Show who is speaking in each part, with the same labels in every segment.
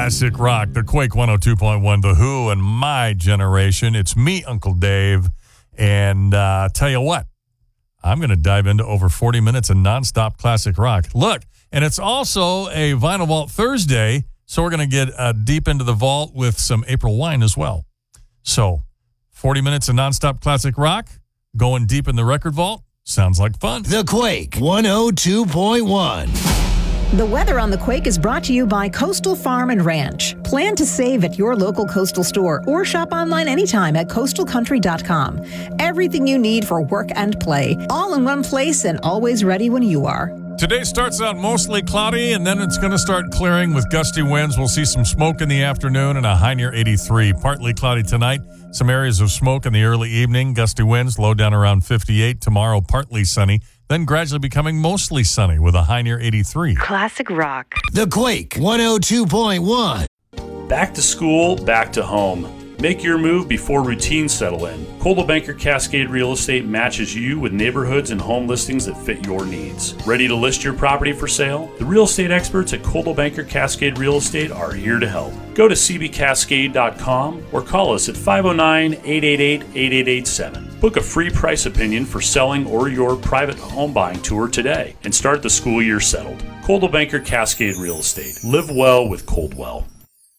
Speaker 1: Classic Rock, the Quake 102.1, The Who, and My Generation. It's me, Uncle Dave. And tell you what, I'm going to dive into over 40 minutes of nonstop classic rock. Look, and it's also a Vinyl Vault Thursday, so we're going to get deep into the vault with some April wine as well. So 40 minutes of nonstop classic rock, going deep in the record vault. Sounds like fun.
Speaker 2: The Quake 102.1.
Speaker 3: The weather on The Quake is brought to you by Coastal Farm and Ranch. Plan to save at your local Coastal store or shop online anytime at coastalcountry.com. Everything you need for work and play, all in one place and always ready when you are.
Speaker 1: Today starts out mostly cloudy, and then it's going to start clearing with gusty winds. We'll see some smoke in the afternoon and a high near 83. Partly cloudy tonight. Some areas of smoke in the early evening. Gusty winds, low down around 58. Tomorrow, partly sunny. Then gradually becoming mostly sunny with a high near 83.
Speaker 4: Classic rock.
Speaker 2: The Quake 102.1.
Speaker 5: Back to school, back to home. Make your move before routines settle in. Coldwell Banker Cascade Real Estate matches you with neighborhoods and home listings that fit your needs. Ready to list your property for sale? The real estate experts at Coldwell Banker Cascade Real Estate are here to help. Go to cbcascade.com or call us at 509-888-8887. Book a free price opinion for selling or your private home buying tour today and start the school year settled. Coldwell Banker Cascade Real Estate. Live well with Coldwell.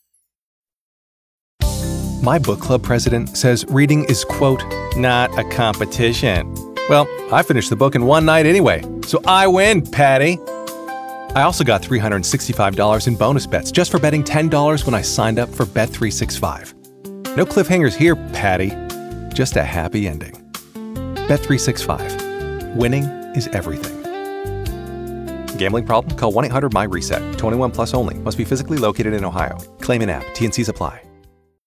Speaker 6: My book club president says reading is, quote, not a competition. Well, I finished the book in one night anyway, so I win, Patty. I also got $365 in bonus bets just for betting $10 when I signed up for Bet365. No cliffhangers here, Patty. Just a happy ending. Bet365. Winning is everything. Gambling problem? Call 1-800-MY-RESET. 21 plus only. Must be physically located in Ohio. Claim in app. T&Cs apply.